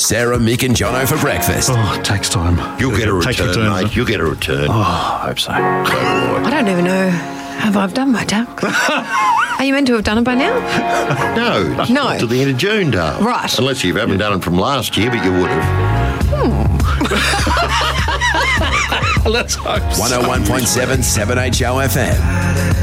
Sarah, Mick and Jono for breakfast. Oh, tax time. You'll get a return, mate. You'll get a return. Oh, I hope so. I don't even know have I've done my tax. Are you meant to have done it by now? No. Till the end of June, Dale. Right. Unless you haven't done it from last year, but you would have. Let's hope so. 101.7 7HO FM.